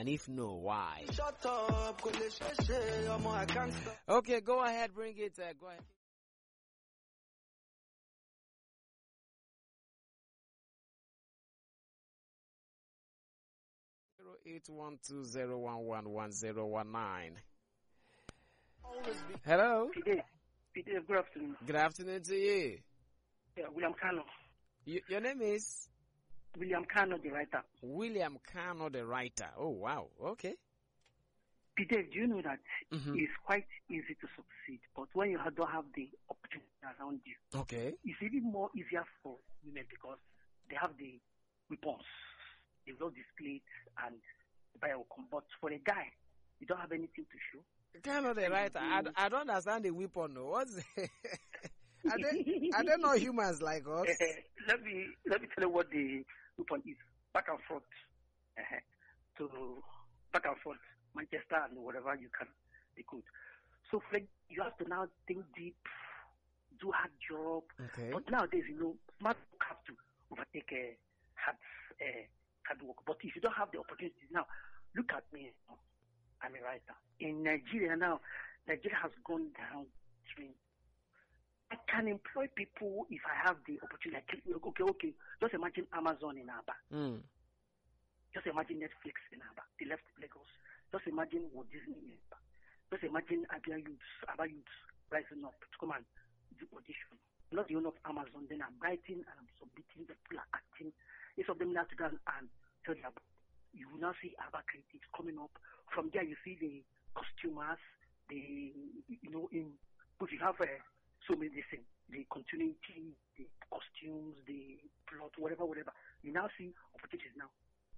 And if no, why? Shut up, I can't stop. Okay, go ahead, bring it. Go ahead. Zero 8120111019. Hello. Good afternoon. Good afternoon to you. Yeah, William Kano. Your name is? William Kano, the writer. William Kano, the writer. Oh, wow. Okay. Peter, do you know that it's quite easy to succeed, but when you don't have the opportunity around you, okay, it's even more easier for women because they have the weapons, they will display it, and the buyer will come. But for a guy, you don't have anything to show. Kano, the writer. I don't understand the weapon. No, what's are they not humans like us? Let me tell you what the weapon is. Back and forth, to back and forth. Manchester and whatever you can, they could. So you have to now think deep, do hard job. Okay. But nowadays, smart folk have to overtake hard work. But if you don't have the opportunities now, look at me. I'm a writer. In Nigeria now, Nigeria has gone downstream. I can employ people if I have the opportunity. Okay. Just imagine Amazon in Aba. Just imagine Netflix in Aba. They left Lagos. Just imagine Walt Disney in Aba. Just imagine Abia youths rising up to come and do audition. I'm not the owner of Amazon. Then I'm writing and I'm submitting. The people are acting. Each of them now to go and tell you about. You will now see Aba creatives coming up. From there, you see the costumers. But you have so many things. The continuity, the costumes, the plot, whatever. You now see opportunities now.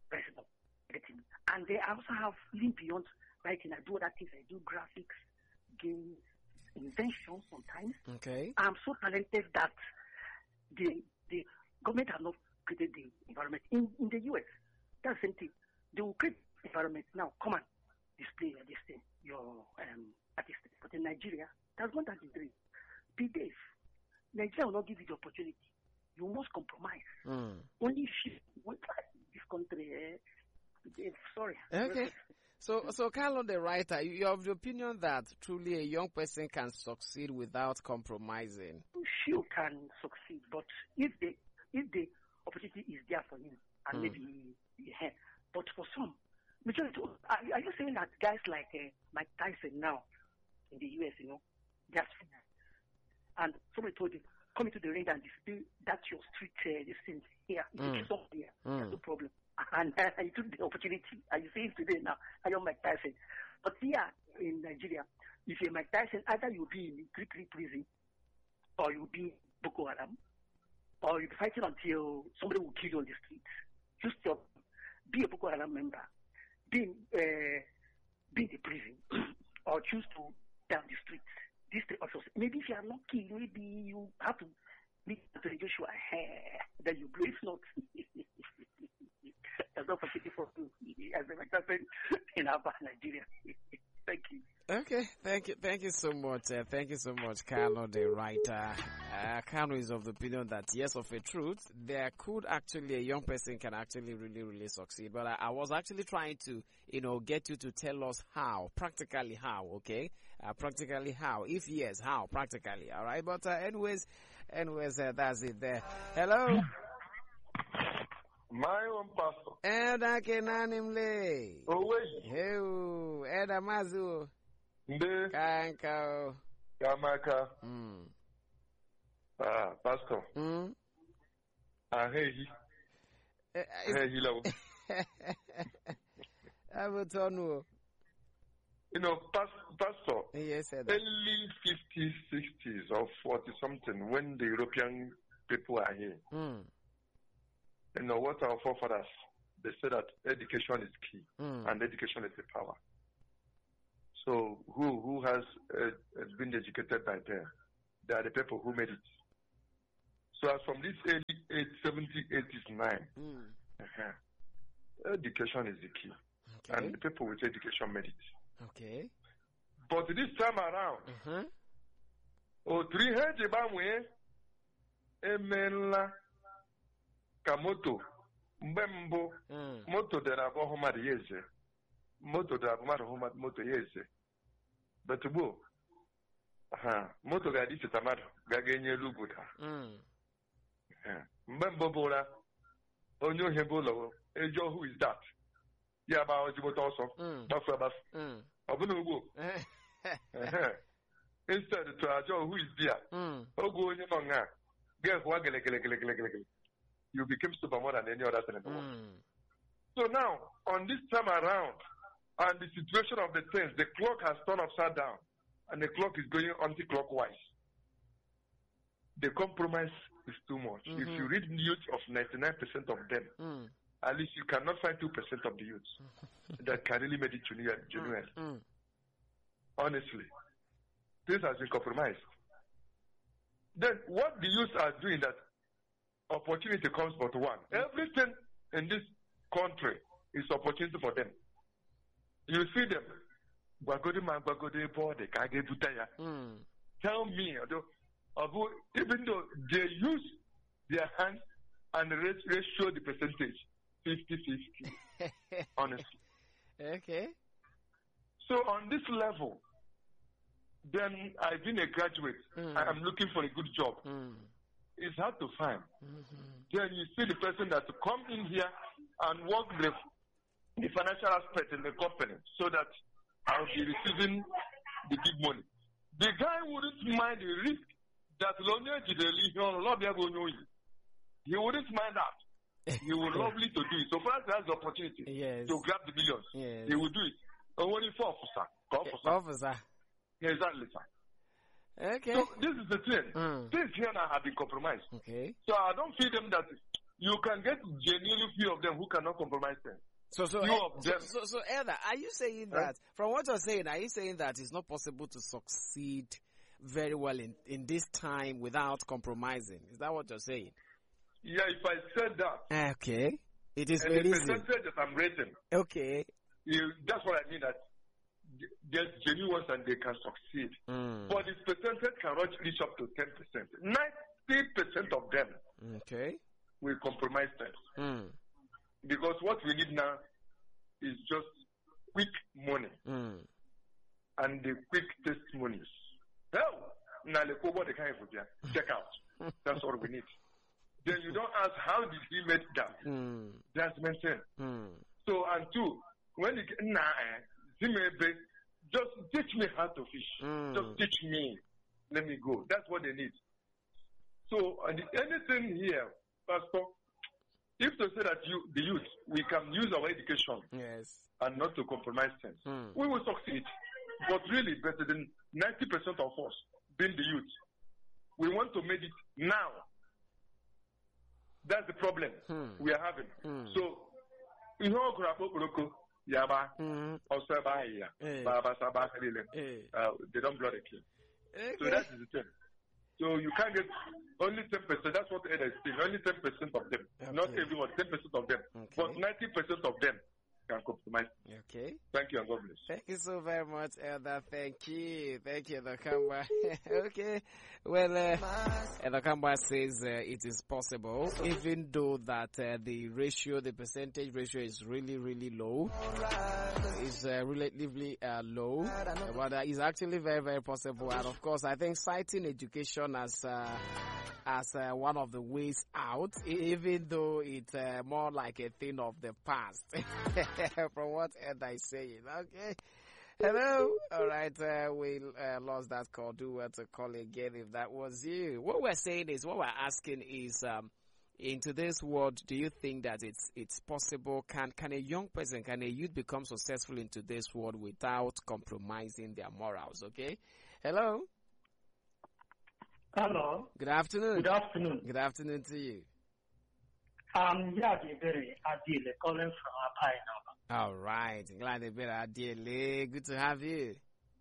And they also have, even beyond writing, I do other things. I do graphics, games, inventions sometimes. Okay. I'm so talented that the government has not created the environment. In the US, that's the same thing. They will create environment now. Come on, display this thing, your artistic. But in Nigeria, that's not that degree. Be Dave. Nigeria will not give you the opportunity. You must compromise. Only if this country. Sorry. Okay. So Carlo, the writer, you have the opinion that truly a young person can succeed without compromising. She can succeed, but if the opportunity is there for him, and maybe but for some, majority, are you saying that guys like Mike Tyson now in the US, they're street, and somebody told you, come into the ring and display that's your street, this thing here, it's here, there's no problem. And you took the opportunity, and you see it today now, I am Mike Tyson. But here in Nigeria, if you're Mike Tyson, either you'll be in Kirikiri prison, or you'll be in Boko Haram, or you'll be fighting until somebody will kill you on the street. Just be a Boko Haram member, be in the prison, or choose to down the streets. These three options. Maybe if you are lucky, maybe you have to meet Anthony Joshua, then you blow. If not, there's no opportunity for you as a person in Nigeria. Thank you. Okay, thank you so much. Thank you so much, Carlo, the writer. Carlo is of the opinion that yes, of a truth, a young person can actually really, really succeed. But I was actually trying to, get you to tell us how, practically how, okay? Practically how, if yes, how, practically, all right? But anyways, that's it there. Hello? My own pastor. Elda Kenanimle. Oh, wait. Hey, Elda Mazu. Nde. Kanko. Kamaka. Pastor. Hey, hello. I will tell you. Pastor. Yes, sir. Early 50s, 60s, or 40 something, when the European people are here. What our forefathers, they said that education is key, and education is the power. So who has been educated by them? They are the people who made it. So as from this early 70s, 80s, 9, education is the key. Okay. And the people with education made it. Okay. But this time around, Emela ka moto mgbe mbụ moto dere abụọ mmadụ ya eze moto da mmadụ hụ moto ya eze. But ugbu moto ga-adị icheta mmadụ ga-enye elu ugwu daa. Mgbe mbụ bụra onye ohi bụ ụlọ ejo who is that? Ya gba ozigbote ọsọ gbafu agbafu. Ọ bụna ugbu instead to ajọ who is there? Oge onye nọ nga ga-ehụwa gele. You became super more than any other thing in the world. So now, on this time around, and the situation of the things, the clock has turned upside down, and the clock is going anti-clockwise. The compromise is too much. If you read news of 99% of them, at least you cannot find 2% of the youth that can really make it genuine. Honestly, this has been compromised. Then what the youth are doing, that opportunity comes but one. Everything in this country is opportunity for them. You see them. Tell me, even though they use their hands and ratio the percentage 50-50. Honestly. Okay. So on this level, then I've been a graduate. I'm looking for a good job. It's hard to find. Then you see the person that come in here and work the financial aspect in the company so that I'll be receiving the big money. The guy wouldn't mind the risk that he wouldn't mind that. He would lovely to do it. So far as he has the opportunity to grab the millions, he will do it. Only for officer. Exactly, sir. Okay. So this is the thing. Things here now have been compromised. Okay. So I don't feel them that you can get genuinely few of them who cannot compromise them. So Elder, are you saying that, from what you're saying, are you saying that it's not possible to succeed very well in this time without compromising? Is that what you're saying? Yeah, if I said that. Okay. It is and very the easy. percentage that I'm rating. Okay. That's what I mean, that there's genuine ones and they can succeed. But this percentage can reach up to 10%. 90% of them will compromise them. Because what we need now is just quick money. And the quick testimonies. Hell, now check out. That's all we need. Then you don't ask how did he make that. That's mentioned. So, and two, when you get, just teach me how to fish. Just teach me. Let me go. That's what they need. So, anything here, Pastor, if to say that the youth, we can use our education and not to compromise things, we will succeed. But really, better than 90% of us, being the youth, we want to make it now. That's the problem we are having. So, in all Yaba, also they don't blow the king. So that is the thing. So you can't get only 10%. That's what Ed is saying. Only 10% of them. Not everyone, 10% of them. But 90% of them can compromise. Okay. Thank you and God bless. Thank you so very much, Elder. Thank you. Thank you, Elder Kamba. Okay. Well, Elder Kamba says it is possible, even though that the percentage ratio is really, really low. It's relatively low. But it's actually very, very possible. And of course, I think citing education as one of the ways out, even though it's more like a thing of the past. From what Edda is saying. Okay. Hello. All right. We lost that call. Do well to call again if that was you. What we're asking is, in today's world, do you think that it's possible? Can a young person, can a youth become successful in today's world without compromising their morals? Okay. Hello. Hello. Good afternoon. Good afternoon. Good afternoon to you. Yadibere Adile calling from Apai now. All right. Glad to be Adile. Good to have you.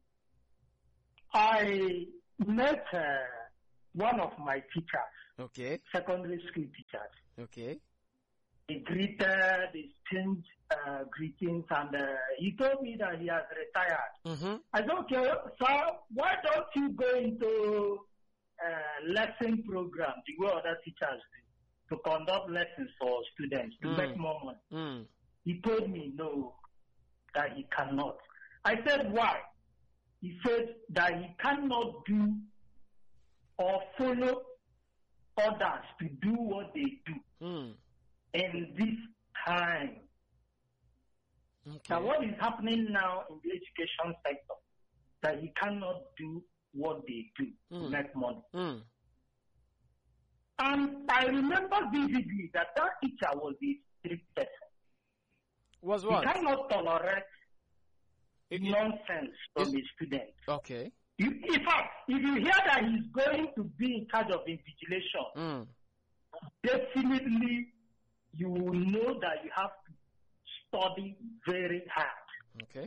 I met one of my teachers. Okay. Secondary school teachers. Okay. He greeted, exchanged greetings, and he told me that he has retired. I said, okay, sir, why don't you go into lesson program the way other teachers do, to conduct lessons for students to make more money? He told me, no, that he cannot. I said, why? He said that he cannot do or follow others to do what they do in this time. Okay. Now, what is happening now in the education sector, that he cannot do what they do to make money. And I remember vividly that teacher was a strict person. Was what? He cannot tolerate nonsense from his students. Okay. In fact, if you hear that he's going to be in charge of invigilation, definitely you will know that you have to study very hard. Okay.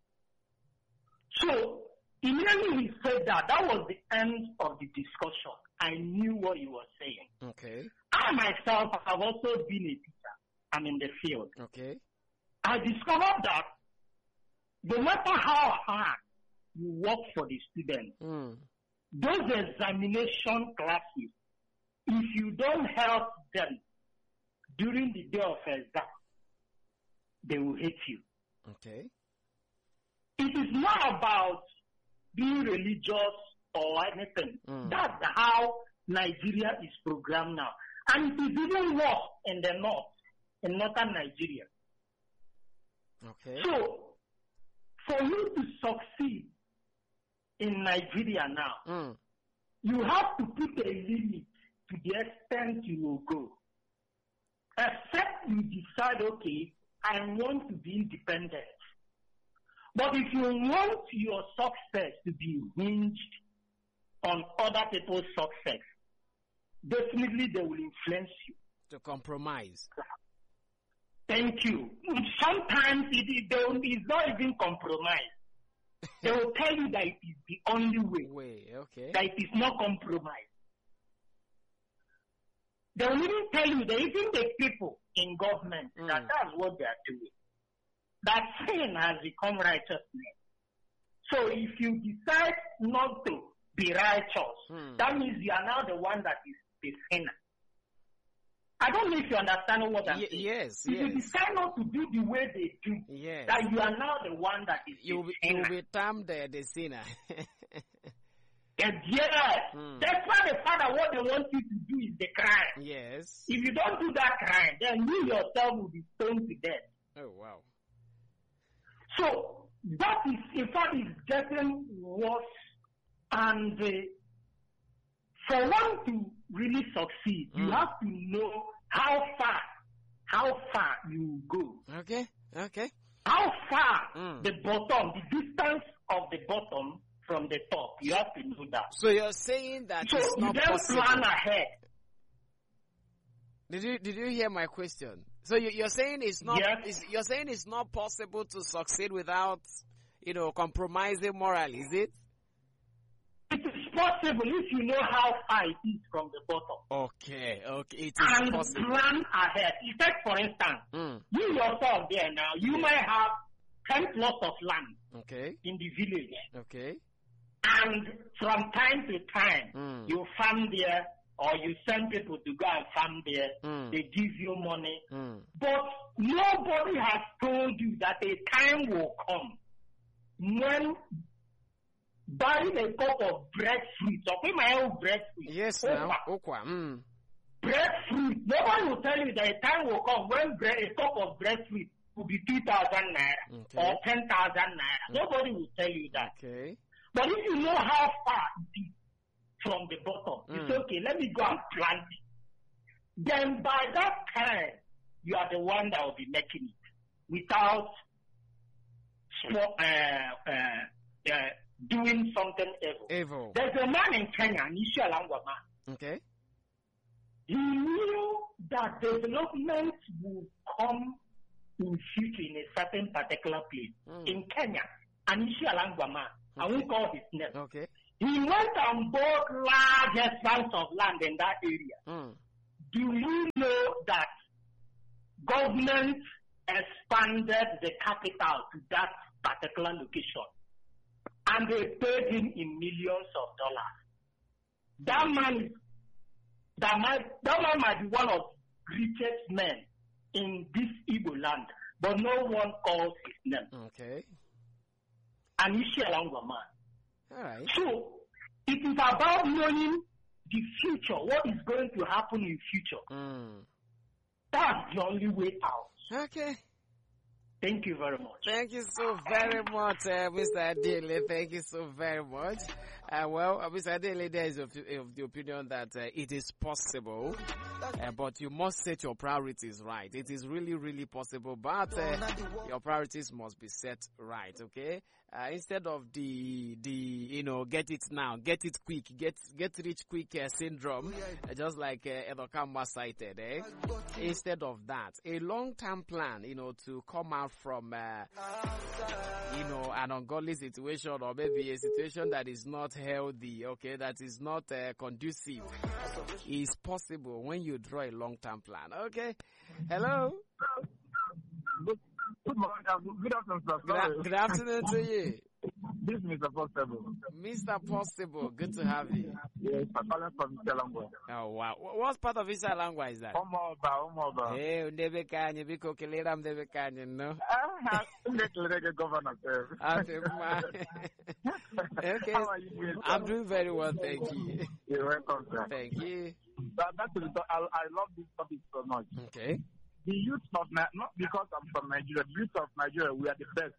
So, immediately he said that was the end of the discussion. I knew what he was saying. Okay. I myself have also been a teacher. I'm in the field. Okay. I discovered that no matter how hard you work for the students, those examination classes, if you don't help them during the day of exam, they will hate you. Okay. It is not about being religious or anything. That's how Nigeria is programmed now. And it is even worse in the north, in northern Nigeria. Okay. So, for you to succeed in Nigeria now, you have to put a limit to the extent you will go. Except you decide, okay, I want to be independent. But if you want your success to be hinged on other people's success, definitely they will influence you. To compromise. Thank you. Sometimes it's not even compromise. They will tell you that it is the only way. Okay. That it is not compromise. They will even tell you that even the people in government, that's what they are doing. That sin has become righteousness. So if you decide not to be righteous, that means you are now the one that is the sinner. I don't know if you understand what I'm saying. Yes. If you decide not to do the way they do, that you are now the one that is you sinner. will be termed the sinner. Yes. That's why the father, what they want you to do is the crime. Yes. If you don't do that crime, then you yourself will be stoned to death. Oh, wow. So, that is, in fact, is getting worse. And for one to really succeed, you have to know how far you go. Okay. How far the bottom, the distance of the bottom from the top. You have to know that. So you're saying that so it's not you possible. Plan ahead. Did you hear my question? So you're saying it's not. Yes. You're saying it's not possible to succeed without, compromising morally. Is it? It is possible if you know how far it is from the bottom. Okay. It is and possible. Plan ahead. Take for instance, you yourself there now. You might have 10 plots of land. Okay. In the village. Okay. And from time to time, you farm there, or you send people to go and farm there. They give you money. But nobody has told you that a time will come when buying a cup of breadfruit, or my own breadfruit. Yes, now. Okwa. Breadfruit. Nobody will tell you that a time will come when a cup of breadfruit will be 2,000 naira or 10,000 naira. Nobody will tell you that. Okay. But if you know how far it is from the bottom, it's okay, let me go and plant it. Then by that time, you are the one that will be making it without doing something evil. There's a man in Kenya, Nishi Alangwama. Okay. He knew that development will come in future in a certain particular place in Kenya. Anishi Alangwama. I won't call his name. Okay. He went and bought large expanse of land in that area. Do you know that government expanded the capital to that particular location? And they paid him in millions of dollars. That man might be one of the richest men in this Igbo land. but no one calls his name. Okay. Anishi Alangwa man. All right. So it is about knowing the future, what is going to happen in future. That's the only way out. Okay. Thank you very much. Thank you so very much, Mr. Adele. Thank you so very much. Mr. Adele, there is of the opinion that it is possible, but you must set your priorities right. It is really, really possible, but your priorities must be set right, okay? Instead of the get it now, get it quick, get rich quick syndrome, just like Edokamba cited, Instead of that, a long-term plan, to come out from, an ungodly situation, or maybe a situation that is not healthy, okay, that is not conducive, is possible when you draw a long-term plan, okay? Hello? Good morning. Good afternoon, sir. Good afternoon to you. This is Mr. Possible. Mr. Possible, good to have you. Yes, I'm calling from Isalangwa. Oh, wow. What part of Isalangwa is that? Omoba. Hey, Ndebekanye, biko kelera Ndebekanye, no? Governor, sir. Okay. How are you doing? I'm doing very well, thank you. You're welcome, sir. Thank you. I love this topic so much. Okay. The youth of not because I'm from Nigeria, the youth of Nigeria, we are the best.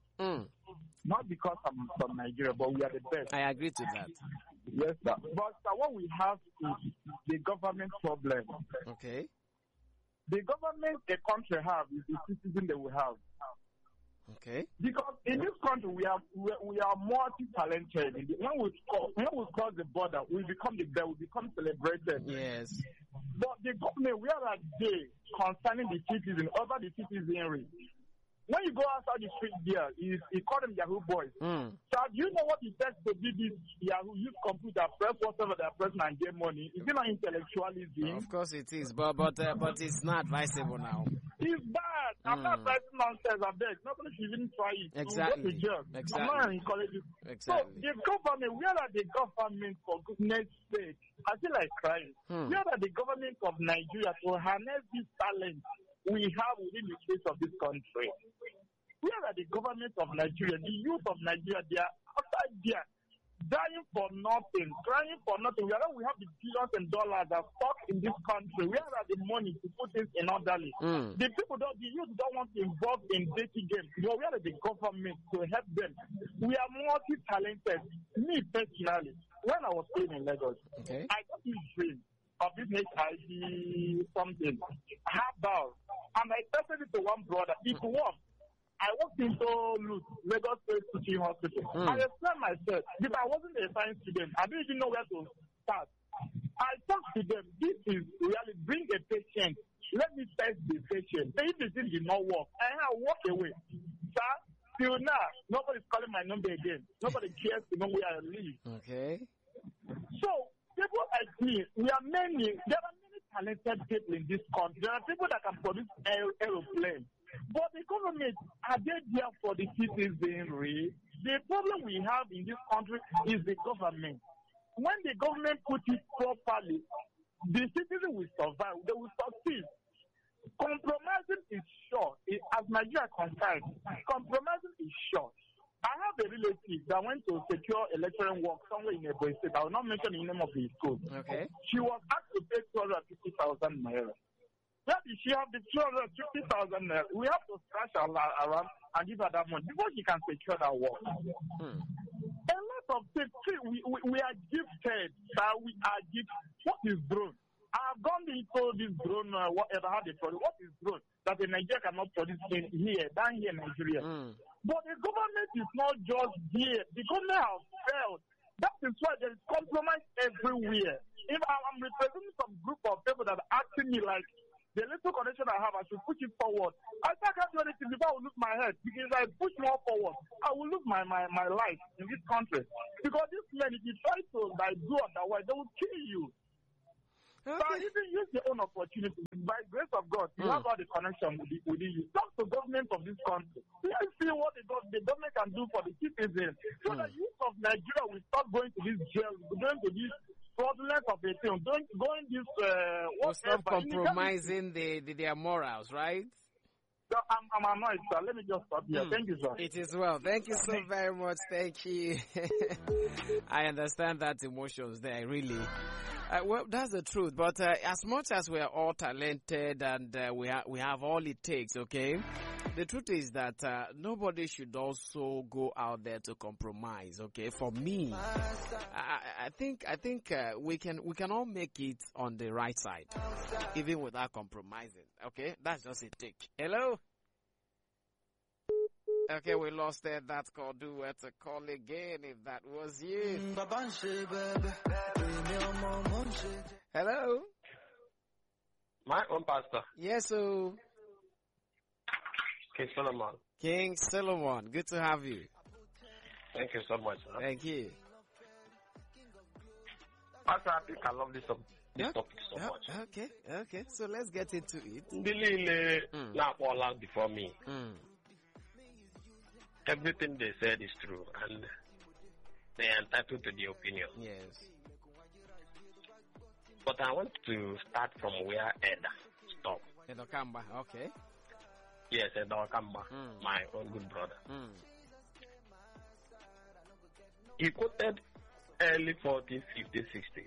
Not because I'm from Nigeria, but we are the best. I agree to that. Yes, sir. But what we have is the government problem. Okay. The government a country have is the citizen they will have. Okay. Because in this country we are multi-talented. When we cross the border, we become the best. We become celebrated. Yes. But the government, where are they concerning the citizen, over the citizenry? When you go outside the street there, you call them Yahoo boys. So do you know what it takes to be this Yahoo? Use computer, press whatever they're pressing and get money. Is it not intellectualism? Of course it is, but it's not advisable now. It's bad. I'm not pressing nonsense. I beg. Nobody should even try it. Exactly. I'm not encouraging. Exactly. So the government, where are the government, for goodness sake? I feel like crying. Where are the government of Nigeria to harness this talent we have within the space of this country? Where are the government of Nigeria, the youth of Nigeria? They are outside there, dying for nothing, crying for nothing. We have the billions and dollars that are stuck in this country. Where are the money to put this in orderly? The youth don't want to involve in dirty games. But where are the government to help them? We are multi-talented. Me personally, when I was staying in Lagos, I got this dream of this HIV something, herbal, and I tested it to one brother. It worked. I walked into Lagos State Teaching Hospital. I explained myself. If I wasn't a science student, I didn't even know where to start. I talked to them. This is really bring a patient. Let me test the patient. If the thing did not work, I walk away. Sir, till now, nobody's calling my number again. Nobody cares to know where I live. Okay. So, people like me, there are many talented people in this country. There are people that can produce aeroplanes. But the government, are they there for the citizenry? The problem we have in this country is the government. When the government puts it properly, the citizen will survive. They will succeed. Compromising is sure. As Nigeria concerned, compromising is sure. I have a relative that went to secure electoral work somewhere in Ebonyi State. I will not mention the name of the school. Okay. She was asked to pay 250,000 naira. Where did she have the 250,000 naira? We have to scratch around and give her that money before she can secure that work. A lot of things. We are gifted. We are gifted. What is drone? I have gone into this drone, whatever, how they produce. What is drone? That the Nigeria cannot produce down here in Nigeria. But the government is not just here. The government has failed. That is why there is compromise everywhere. If I'm representing some group of people that are asking me like, the little connection I have, I should push it forward. I can't do anything before I will lose my head. Because if I push more forward, I will lose my life in this country. Because these men, if you try to do otherwise, they will kill you. Okay. So even use your own opportunity. By grace of God, you have all the connection within you. Talk to government of this country. Let's see what the government can do for the citizens. So the youth of Nigeria will stop going to these jails, going to these fraudulent of a thing, going this we'll stop compromising their morals, right? So I'm annoyed, sir. Let me just stop here. Thank you, sir. It is well. Thank you so very much. Thank you. I understand that emotions there, really. Well, that's the truth. But as much as we are all talented and we have all it takes, okay? The truth is that nobody should also go out there to compromise, okay? For me, I think we can all make it on the right side, even without compromising, okay? That's just a take. Hello? Okay, we lost that call. Do it to call again if that was you. Hello? My own pastor. Yes, so. King Solomon. King Solomon, good to have you. Thank you so much. Sir. Thank you. Pastor, I think I love this topic so much. Okay. So let's get into it. Now all out before me. Everything they said is true, and they are entitled to the opinion. Yes. But I want to start from where Eda stopped. Edokamba, okay. Yes, Edokamba, my own good brother. He quoted early 40s, 50s, 60s,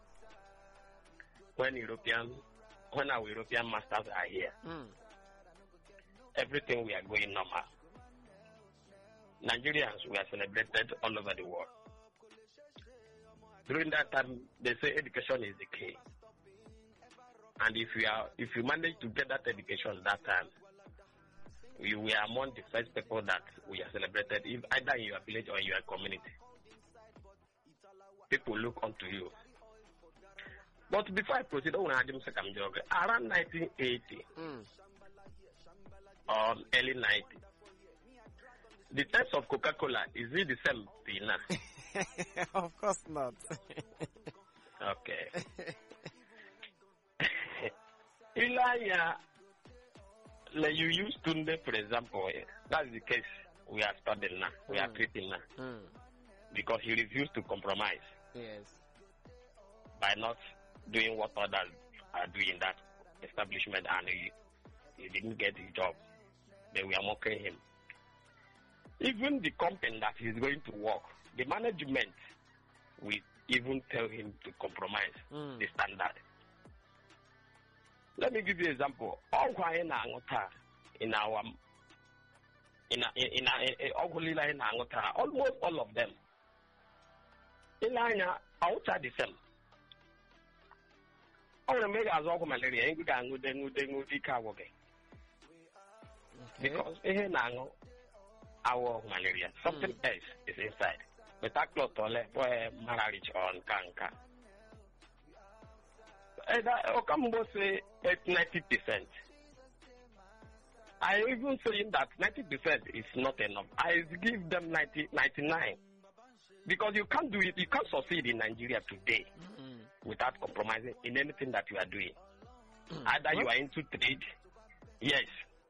when our European masters are here. Everything we are going normal. Nigerians were celebrated all over the world. During that time, they say education is the key. And if you manage to get that education that time, we were among the first people that we are celebrated, either in your village or in your community. People look onto you. But before I proceed, around 1980 or early 90s, the types of Coca-Cola, is it the same thing now? Of course not. Okay. Ilaya, like you use Tunde, for example, that's the case we are studying now, we are treating now. Because he refused to compromise. Yes. By not doing what others are doing in that establishment, and he didn't get the job. They were mocking him. Even the company that he's going to work, the management will even tell him to compromise the standard. Let me give you an example. Almost all of them. Ilanya outside the cell. Because our malaria, something else is inside. But that cloth where marriage on canker. Okambo say 90%. I even saying that 90% is not enough. I give them 99. Because you can't do it, you can't succeed in Nigeria today without compromising in anything that you are doing. Either you are into trade, yes.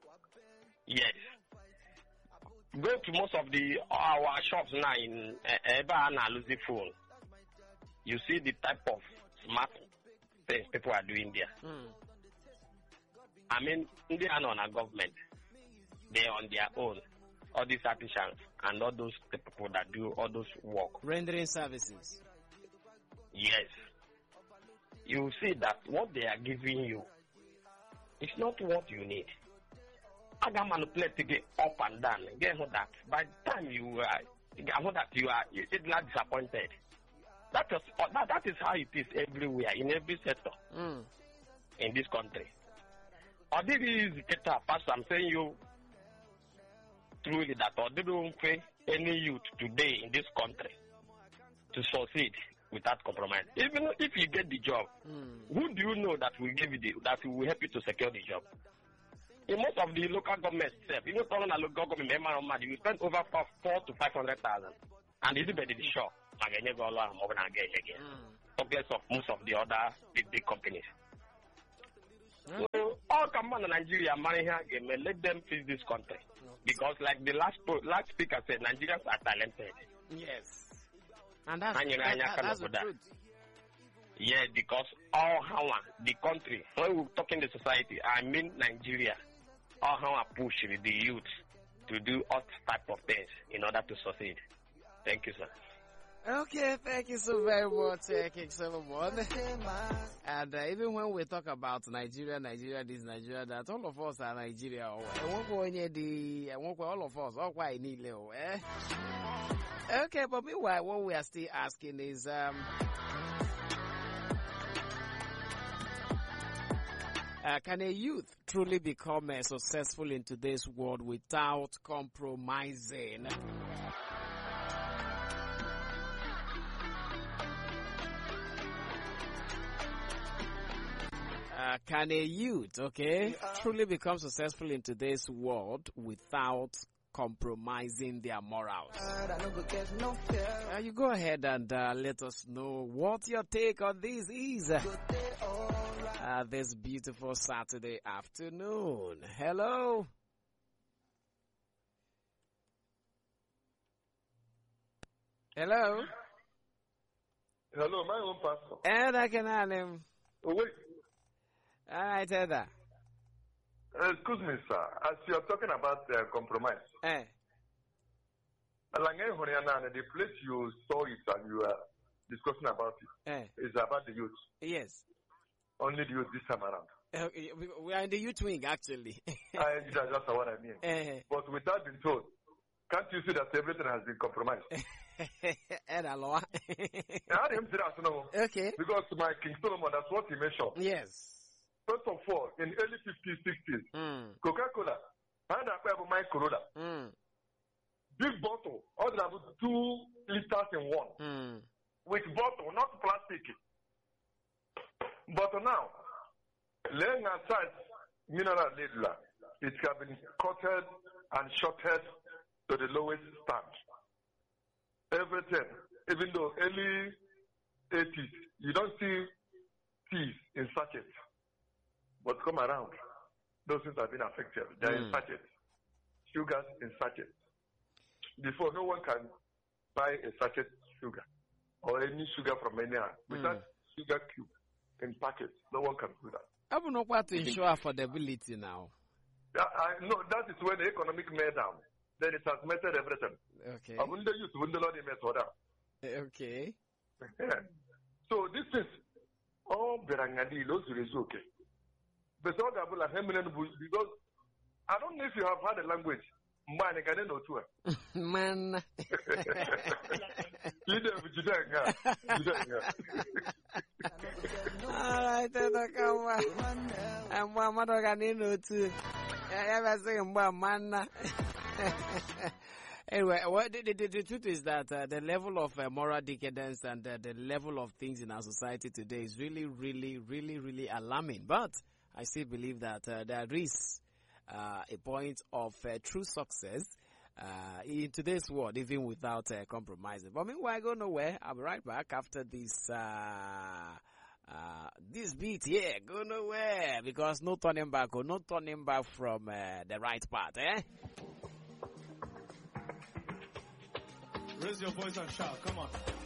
Go to most of our shops now in Eba and Aluzi phone. You see the type of smart things people are doing there. I mean, they are not a government. They are on their own. All these artisans and all those people that do all those work. Rendering services. Yes. You see that what they are giving you is not what you need. I can manipulate to get up and down. Get that. By the time you are not disappointed. That is how it is everywhere, in every sector in this country. Or this is Pastor, I'm saying you truly that or they don't pay any youth today in this country to succeed without compromise. Even if you get the job, who do you know that will give you that will help you to secure the job? In most of the local governments, you know, talking about local government, you spend over 400,000 to 500,000, and it's very sure. Talkless of most of the other big companies. So all come on Nigeria, let them fix this country. Because like the last speaker said, Nigerians are talented. Yes. And that's the truth. Yeah, because all the country, when we're talking the society, I mean Nigeria, or how I push the youth to do all type of things in order to succeed. Thank you, sir. Okay, thank you so very much, King Solomon. And even when we talk about Nigeria, this, Nigeria, that, all of us are Nigeria. All of us, all quite neatly. Okay, but meanwhile, what we are still asking is, can a youth truly become successful in today's world without compromising? Can a youth, truly become successful in today's world without compromising their morals? You go ahead and let us know what your take on this is. This beautiful Saturday afternoon. Hello. Hello. Hello, my own pastor. And I can have him. Oh, wait. All right, Heather. Excuse me, sir. As you are talking about compromise, the place you saw it and you are discussing about it is about the youth. Yes. Only the youth this time around. We are in the youth wing, actually. That's what I mean. But without being told, can't you see that everything has been compromised? Okay. Because my King Solomon, that's what he mentioned. Yes. First of all, in early 50s, 60s, Coca-Cola, and I my Corolla, big bottle, order about 2 liters in one, with bottle, not plastic. But now, laying aside mineral ladler, it has been cutted and shorted to the lowest stand. Everything, even though early 80s, you don't see teas in sachets. But come around, those things have been affected. They're in sachets. Sugars in sachets. Before, no one can buy a sachet sugar or any sugar from anywhere without sugar cube in packets. No one can do that. I don't know what to ensure affordability now. No, that is when the economic meltdown. Then it has melted everything. Okay. Okay. So this is all Berangadi, those is okay. But because I don't know if you have heard the language. Man, I can't know too. Man. All right, I'm one mother can know too. I ever say man. Anyway, the truth is that the level of moral decadence and the level of things in our society today is really, really, really, really alarming. But I still believe that there is a point of true success in today's world, even without compromising. But meanwhile, I go nowhere. I'll be right back after this this beat here. Go nowhere, because no turning back, or no turning back from the right path. Raise your voice and shout. Come on.